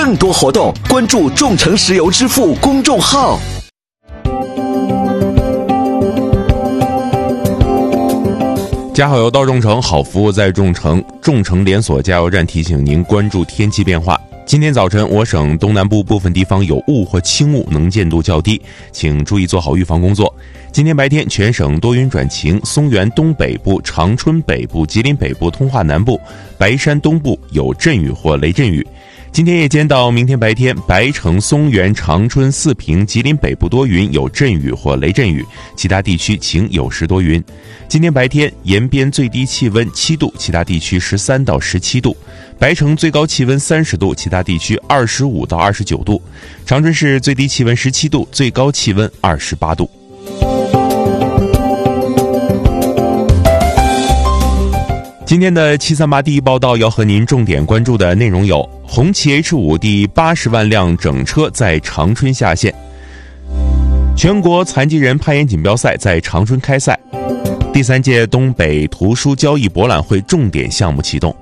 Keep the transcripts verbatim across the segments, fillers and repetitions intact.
更多活动，关注众诚石油支付公众号。 加好油到众诚，好服务在众诚。众诚连锁加油站提醒您关注天气变化。今天早晨，我省东南部部分地方有雾或轻雾，能见度较低，请注意做好预防工作。今天白天，全省多云转晴，松原东北部、长春北部、吉林北部、通化南部、白山东部有阵雨或雷阵雨。今天夜间到明天白天，白城、松原、长春、四平、吉林北部多云，有阵雨或雷阵雨，其他地区晴有时多云。今天白天，延边最低气温七度，其他地区十三到十七度；白城最高气温三十度，其他地区二十五到二十九度；长春市最低气温十七度，最高气温二十八度。今天的七三八第一报道要和您重点关注的内容有：红旗 H 五 第八十万辆整车在长春下线；全国残疾人攀岩锦标赛在长春开赛；第三届东北图书交易博览会重点项目启动。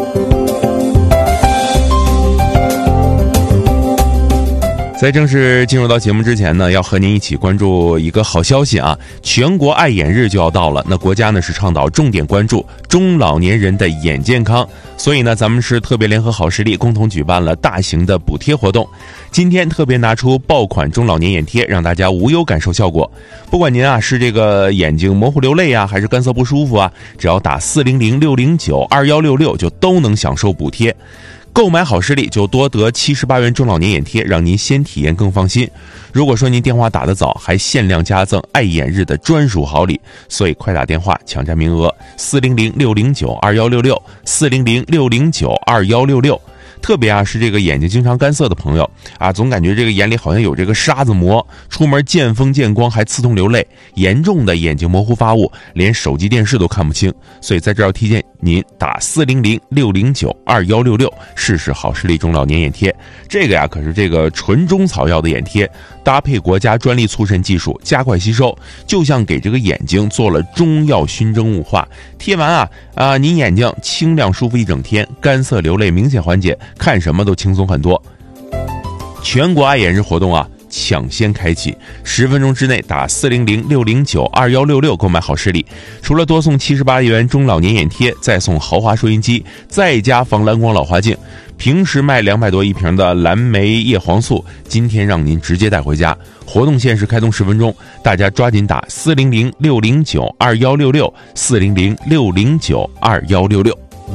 在正式进入到节目之前呢，要和您一起关注一个好消息啊！全国爱眼日就要到了，那国家呢是倡导重点关注中老年人的眼健康，所以呢，咱们是特别联合好视力共同举办了大型的补贴活动。今天特别拿出爆款中老年眼贴，让大家无忧感受效果。不管您啊是这个眼睛模糊流泪啊，还是干涩不舒服啊，只要打四零零六零九二幺六六就都能享受补贴。购买好视力就多得七十八元中老年眼贴，让您先体验更放心。如果说您电话打得早，还限量加赠爱眼日的专属好礼，所以快打电话抢占名额，四零零六零九二幺六六，四零零六零九二幺六六。特别啊是这个眼睛经常干涩的朋友啊，总感觉这个眼里好像有这个沙子膜，出门见风见光还刺痛流泪，严重的眼睛模糊发雾，连手机电视都看不清。所以在这儿要推荐您打四零零六零九二幺六六试试好视力中老年眼贴。这个呀可是这个纯中草药的眼贴，搭配国家专利促渗技术，加快吸收，就像给这个眼睛做了中药熏蒸雾化。贴完啊啊，您眼睛清亮舒服一整天，干涩流泪明显缓解，看什么都轻松很多。全国爱眼日活动啊抢先开启，十分钟之内打四零零六零九二幺六六购买好视力，除了多送七十八元中老年眼贴，再送豪华收音机，再加防蓝光老花镜。平时卖两百多一瓶的蓝莓叶黄素，今天让您直接带回家。活动限时开通十分钟，大家抓紧打四零零六零九二幺六六，四零零六零九二幺六六。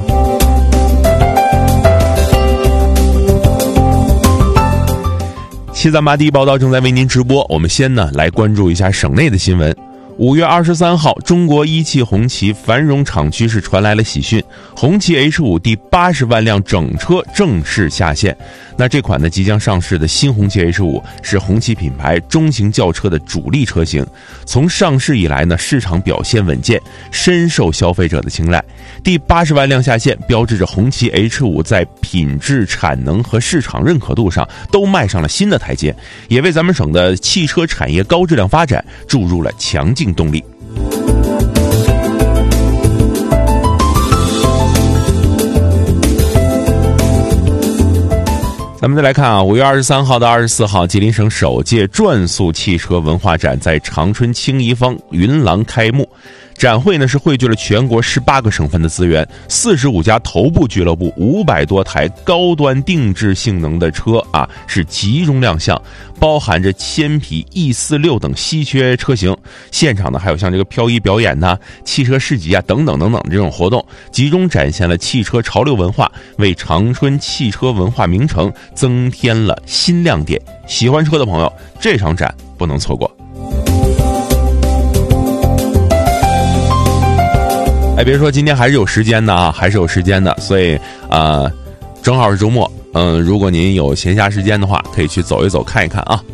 七三八第一报道正在为您直播，我们先呢来关注一下省内的新闻。五月二十三号，中国一汽红旗繁荣厂区是传来了喜讯，红旗 H 五 第八十万辆整车正式下线。那这款呢即将上市的新红旗 H 五 是红旗品牌中型轿车的主力车型，从上市以来呢，市场表现稳健，深受消费者的青睐。第八十万辆下线，标志着红旗 H 五 在品质、产能和市场认可度上都迈上了新的台阶，也为咱们省的汽车产业高质量发展注入了强劲动力。咱们再来看啊，五月二十三号到二十四号，吉林省首届转速汽车文化展在长春清怡坊云廊开幕。展会呢是汇聚了全国十八个省份的资源，四十五家头部俱乐部，五百多台高端定制性能的车啊，是集中亮相，包含着千匹 E 四十六等稀缺车型。现场呢还有像这个漂移表演呐、啊、汽车市集啊等等等等这种活动，集中展现了汽车潮流文化，为长春汽车文化名城增添了新亮点。喜欢车的朋友，这场展不能错过。哎，别说今天还是有时间的啊，还是有时间的，所以啊、呃，正好是周末，嗯、呃，如果您有闲暇时间的话，可以去走一走，看一看啊。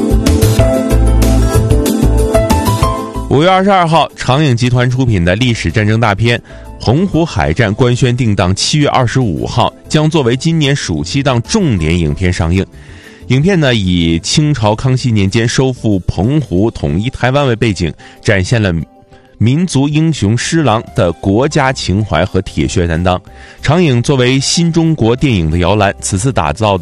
五月二十二号，长影集团出品的历史战争大片《洪湖海战》官宣定档七月二十五号，将作为今年暑期档重点影片上映。影片呢以清朝康熙年间收复澎湖、统一台湾为背景，展现了民族英雄施琅的国家情怀和铁血担当。长影作为新中国电影的摇篮，此次打造